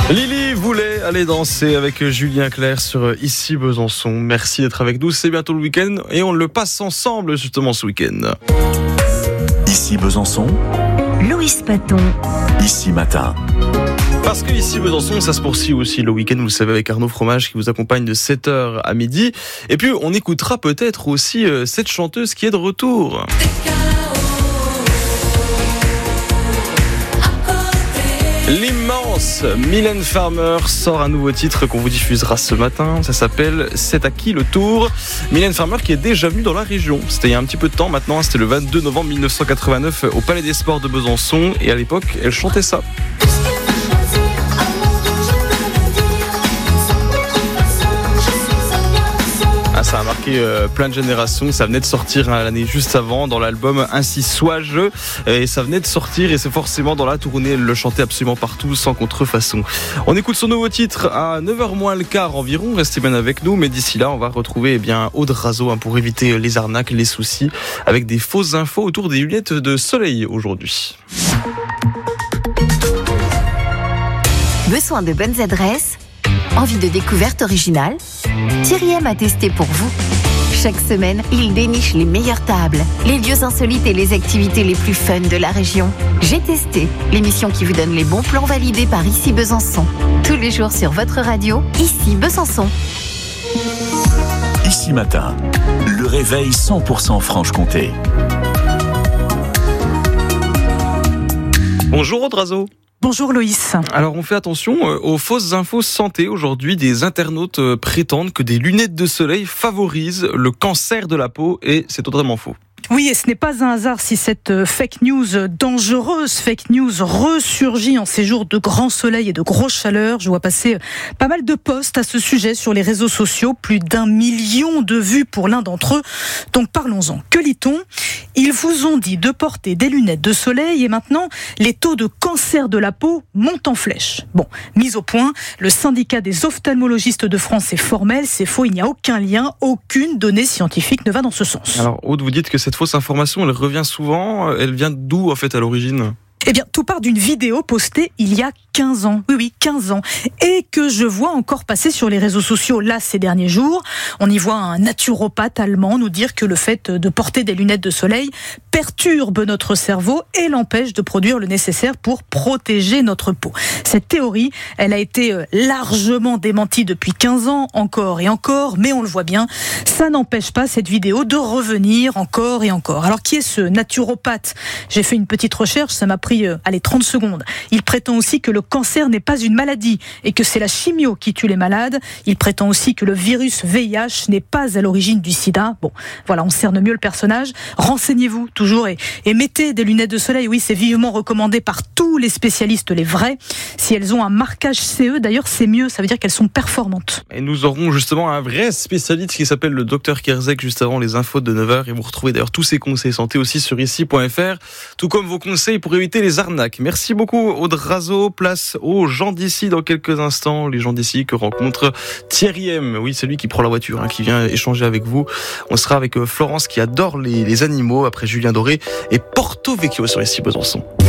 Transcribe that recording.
Lily voulait aller danser avec Julien Clerc sur Ici Besançon. Merci d'être avec nous, c'est bientôt le week-end et on le passe ensemble justement ce week-end. Ici Besançon, Loïs Paton. Ici Matin. Parce que Ici Besançon, ça se poursuit aussi le week-end, vous le savez, avec Arnaud Fromage qui vous accompagne de 7h à midi. Et puis on écoutera peut-être aussi cette chanteuse qui est de retour. L'immense Mylène Farmer sort un nouveau titre qu'on vous diffusera ce matin. Ça s'appelle « C'est à qui le tour ?» Mylène Farmer qui est déjà venue dans la région. C'était il y a un petit peu de temps maintenant, c'était le 22 novembre 1989 au Palais des Sports de Besançon. Et à l'époque, elle chantait ça. Ça a marqué plein de générations. Ça venait de sortir l'année juste avant dans l'album Ainsi Sois-je. Et ça venait de sortir et c'est forcément dans la tournée. Elle le chantait absolument partout sans contrefaçon. On écoute son nouveau titre à 9h moins le quart environ. Restez bien avec nous. Mais d'ici là, on va retrouver Aude Razo pour éviter les arnaques, les soucis avec des fausses infos autour des lunettes de soleil aujourd'hui. Besoin de bonnes adresses? Envie de découverte originale? Thierry M a testé pour vous. Chaque semaine, il déniche les meilleures tables, les lieux insolites et les activités les plus fun de la région. J'ai testé, l'émission qui vous donne les bons plans validés par Ici Besançon. Tous les jours sur votre radio, Ici Besançon. Ici Matin, le réveil 100% Franche-Comté. Bonjour Aude Razo. Bonjour Loïs. Alors on fait attention aux fausses infos santé. Aujourd'hui, des internautes prétendent que des lunettes de soleil favorisent le cancer de la peau et c'est totalement faux. Oui, et ce n'est pas un hasard si cette fake news dangereuse, fake news ressurgit en ces jours de grand soleil et de grosse chaleur. Je vois passer pas mal de posts à ce sujet sur les réseaux sociaux, plus d'1 million de vues pour l'un d'entre eux. Donc parlons-en. Que lit-on ? Ils vous ont dit de porter des lunettes de soleil et maintenant, les taux de cancer de la peau montent en flèche. Bon, mise au point, le syndicat des ophtalmologistes de France est formel, c'est faux, il n'y a aucun lien, aucune donnée scientifique ne va dans ce sens. Alors Aude, vous dites que cette fausse information, elle revient souvent, elle vient d'où en fait à l'origine ? Eh bien, tout part d'une vidéo postée il y a 15 ans. Oui, 15 ans. Et que je vois encore passer sur les réseaux sociaux, là, ces derniers jours. On y voit un naturopathe allemand nous dire que le fait de porter des lunettes de soleil perturbe notre cerveau et l'empêche de produire le nécessaire pour protéger notre peau. Cette théorie, elle a été largement démentie depuis 15 ans, encore et encore, mais on le voit bien, ça n'empêche pas cette vidéo de revenir encore et encore. Alors, qui est ce naturopathe ? J'ai fait une petite recherche, ça m'a pris 30 secondes. Il prétend aussi que le cancer n'est pas une maladie et que c'est la chimio qui tue les malades. Il prétend aussi que le virus VIH n'est pas à l'origine du sida. Bon, voilà, on cerne mieux le personnage. Renseignez-vous toujours et mettez des lunettes de soleil. Oui, c'est vivement recommandé par tous les spécialistes, les vrais. Si elles ont un marquage CE, d'ailleurs, c'est mieux. Ça veut dire qu'elles sont performantes. Et nous aurons justement un vrai spécialiste qui s'appelle le Dr Kerzek juste avant les infos de 9h. Et vous retrouvez d'ailleurs tous ses conseils santé aussi sur ici.fr, tout comme vos conseils pour éviter les arnaques. Merci beaucoup Aude Razo. Place aux gens d'ici dans quelques instants. Les gens d'ici que rencontre Thierry M. Oui, c'est lui qui prend la voiture, qui vient échanger avec vous. On sera avec Florence qui adore les animaux après Julien Doré et Porto Vecchio sur Ici Besançon.